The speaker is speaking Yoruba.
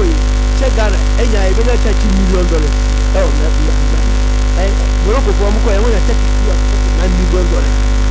yi check Ghana enya e be na check $1 million oh na Morocco for am ko e won check $1 million